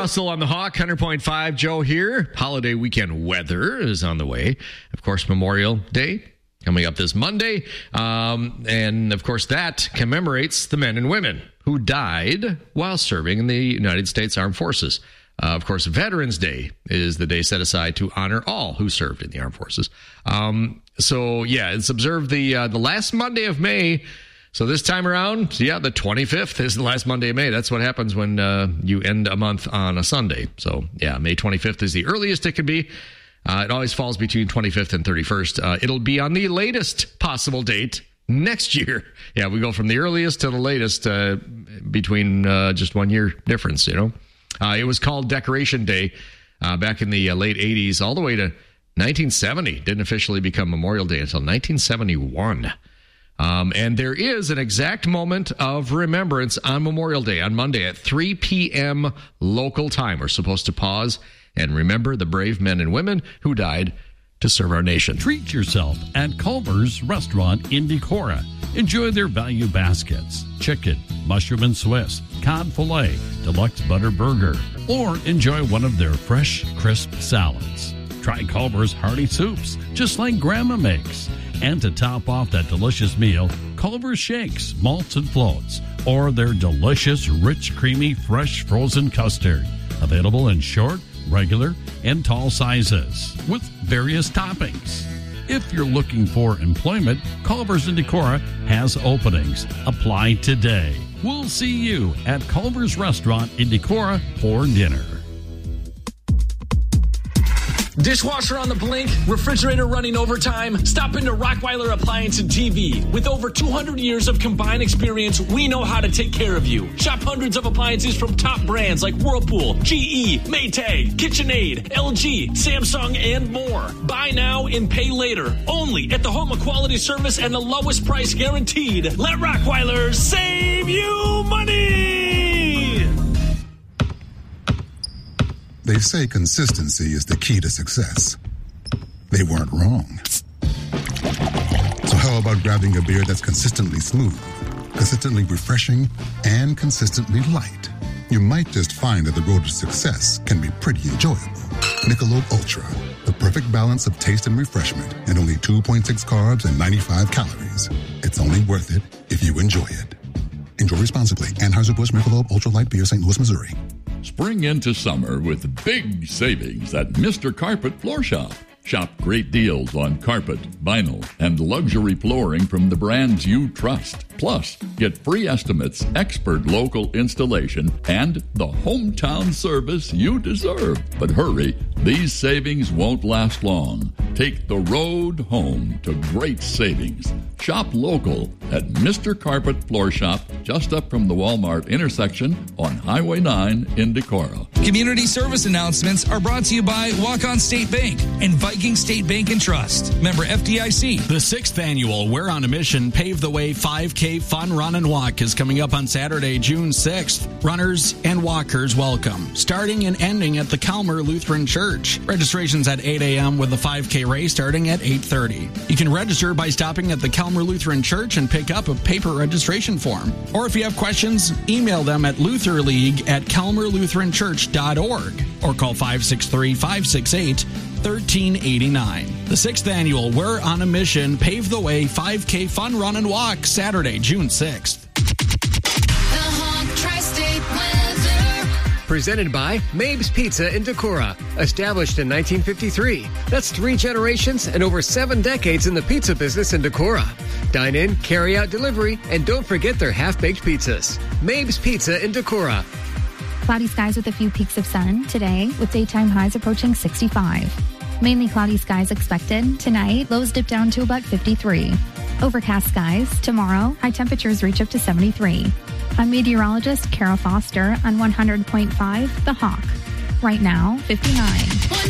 Russell on the Hawk, 100.5. Joe here. Holiday weekend weather is on the way. Of course, Memorial Day coming up this Monday. And, of course, that commemorates the men and women who died while serving in the United States Armed Forces. Of course, Veterans Day is the day set aside to honor all who served in the armed forces. It's observed the last Monday of May. So this time around, the 25th is the last Monday of May. That's what happens when you end a month on a Sunday. So, May 25th is the earliest it could be. It always falls between 25th and 31st. It'll be on the latest possible date next year. Yeah, we go from the earliest to the latest between just 1 year difference, It was called Decoration Day back in the late 80s, all the way to 1970. Didn't officially become Memorial Day until 1971. And there is an exact moment of remembrance on Memorial Day on Monday at 3 p.m. local time. We're supposed to pause and remember the brave men and women who died to serve our nation. Treat yourself at Culver's Restaurant in Decorah. Enjoy their value baskets, chicken, mushroom and Swiss, cod filet, deluxe butter burger, or enjoy one of their fresh, crisp salads. Try Culver's hearty soups, just like Grandma makes. And to top off that delicious meal, Culver's shakes, malts and floats, or their delicious, rich, creamy, fresh frozen custard. Available in short, regular, and tall sizes with various toppings. If you're looking for employment, Culver's in Decorah has openings. Apply today. We'll see you at Culver's Restaurant in Decorah for dinner. Dishwasher on the blink, refrigerator running overtime? Stop into Rockweiler Appliance and TV. With over 200 years of combined experience, we know how to take care of you. Shop hundreds of appliances from top brands like Whirlpool, GE, Maytag, KitchenAid, LG, Samsung, and more. Buy now and pay later. Only at the home of quality service and the lowest price guaranteed. Let Rockweiler save you money! They say consistency is the key to success. They weren't wrong. So how about grabbing a beer that's consistently smooth, consistently refreshing, and consistently light? You might just find that the road to success can be pretty enjoyable. Michelob Ultra, the perfect balance of taste and refreshment, and only 2.6 carbs and 95 calories. It's only worth it if you enjoy it. Enjoy responsibly. Anheuser-Busch Michelob Ultra Light Beer, St. Louis, Missouri. Spring into summer with big savings at Mr. Carpet Floor Shop. Shop great deals on carpet, vinyl, and luxury flooring from the brands you trust. Plus, get free estimates, expert local installation, and the hometown service you deserve. But hurry, these savings won't last long. Take the road home to great savings. Shop local at Mr. Carpet Floor Shop, just up from the Walmart intersection on Highway 9 in Decorah. Community service announcements are brought to you by Walk-On State Bank and Viking State Bank and Trust. Member FDIC. The 6th annual We're on a Mission Pave the Way 5K Fun Run and Walk is coming up on Saturday, June 6th. Runners and walkers welcome. Starting and ending at the Calmer Lutheran Church. Registration's at 8 a.m. with the 5K race starting at 8:30. You can register by stopping at the Calmer Lutheran Church and pick up a paper registration form. Or if you have questions, email them at lutherleague@calmerlutheranchurch.org or call 563-568-1389. The 6th annual We're on a Mission Pave the Way 5K Fun Run and Walk, Saturday, June 6th. Presented by Mabe's Pizza in Decorah. Established in 1953. That's 3 generations and over 7 decades in the pizza business in Decorah. Dine in, carry out delivery, and don't forget their half-baked pizzas. Mabe's Pizza in Decorah. Cloudy skies with a few peaks of sun today, with daytime highs approaching 65. Mainly cloudy skies expected. Tonight, lows dip down to about 53. Overcast skies. Tomorrow, high temperatures reach up to 73. I'm meteorologist Kara Foster on 100.5 The Hawk. Right now, 59.